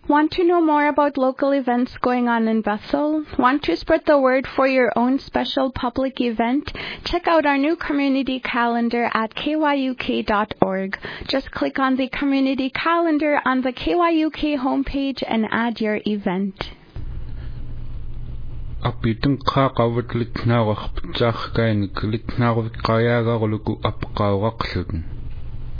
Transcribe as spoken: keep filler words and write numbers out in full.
Want to know more about local events going on in Bethel? Want to spread the word for your own special public event? Check out our new community calendar at K Y U K dot org. Just click on the community calendar on the K Y U K homepage and add your event. Apitun qaqawat litnaaqarpitsaarkaani litnaarviqqayaagaarluku apqauraqluten